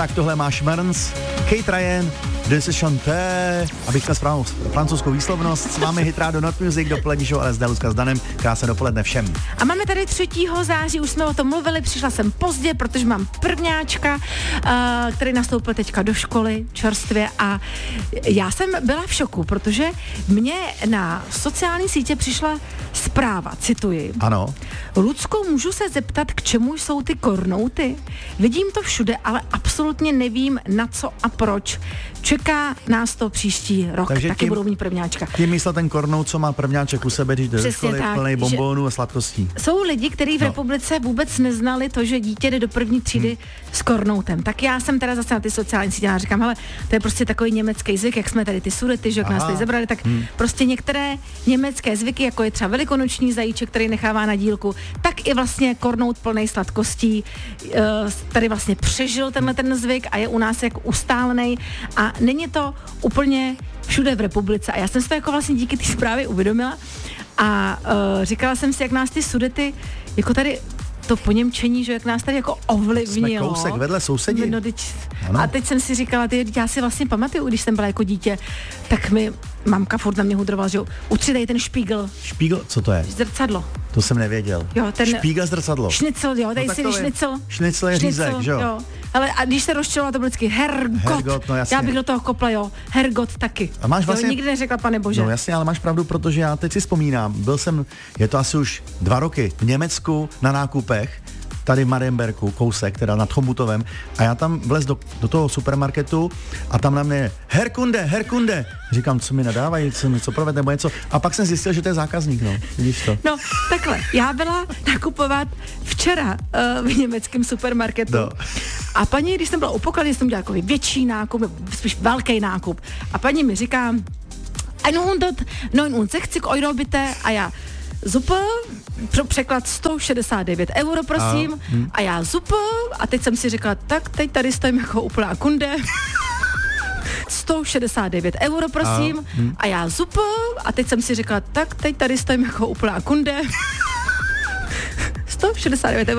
Tak tohle máš Merns, Kate Ryan, Decision T, abych měl správnou francouzskou výslovnost. S vámi Hit Radio Not Music, dopolední show LSD Lucka s Danem. Krásné dopoledne všem. A máme tady 3. září, už jsme o tom mluvili, přišla jsem pozdě, protože mám prvňáčka, který nastoupil teďka do školy čerstvě a já jsem byla v šoku, protože mě na sociální sítě přišla zpráva, cituji. Ano. Lucko, můžu se zeptat, k čemu jsou ty kornouty? Vidím to všude, ale absolutně nevím, na co a proč. Čeká nás to příští rok, takže taky budou mít prvňáčka. Tím myslel ten kornout, co má prvňáček u sebe, když jde do školy, plný bonbonů a sladkostí. Jsou lidi, kteří v republice vůbec neznali to, že dítě jde do první třídy s kornoutem. Tak já jsem teda zase na ty sociální sítě a říkám, hele, to je prostě takový německý zvyk, jak jsme tady ty Sudety, že jak nás tady zebrali, tak prostě některé německé zvyky, jako je třeba velikonoční zajíček, který nechává na dílku, tak i vlastně kornout plnej sladkostí tady vlastně přežil ten zvyk a je u nás jako ustálený a není to úplně všude v republice. A já jsem si to jako vlastně díky té zprávě uvědomila a říkala jsem si, jak nás ty Sudety jako tady to poněmčení, že jak nás tady jako ovlivnilo. Jsme kousek vedle sousedí. No, a teď jsem si říkala, já si vlastně pamatuju, když jsem byla jako dítě, tak mi mamka furt na mě hudrovala, že utřidej ten špígl. Špígl? Co to je? Zrcadlo. To jsem nevěděl. Jo, ten špígl zrcadlo. Šnicl, jo, tady si šnicl. Šnicl je řízek, že jo? Ale a když se rozčilovala, to bylo vždycky Hergot, no jasně. Já bych do toho kopla, jo. Hergot taky. A máš vlastně... nikdy neřekla, pane bože. No jasně, ale máš pravdu, protože já teď si vzpomínám, je to asi už 2 roky v Německu na nákupech, tady v Marienberku, kousek, teda nad Chombutovem, a já tam vlez do toho supermarketu a tam na mě Herkunde. Říkám, co mi nadávají, co proved nebo něco. A pak jsem zjistil, že to je zákazník, no. Vidíš to? No, takhle. Já byla nakupovat včera v německém supermarketu. No. A paní, když jsem byla u pokladu, jsem dělala jako větší nákup, spíš velký nákup. A paní mi říká, 169 Euro bitte, a já Zupa, překlad 169 euro, prosím. A já zupa, a teď jsem si řekla, tak teď tady stojím jako úplná kunde. 169 euro, prosím. A já zupa, a teď jsem si řekla, tak teď tady stojím jako úplná kunde. 169 euro.